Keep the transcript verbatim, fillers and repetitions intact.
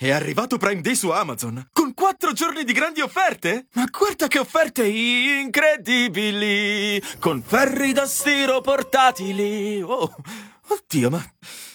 È arrivato Prime Day su Amazon, con quattro giorni di grandi offerte! Ma guarda che offerte incredibili! Con ferri da stiro portatili! Oh, oddio, ma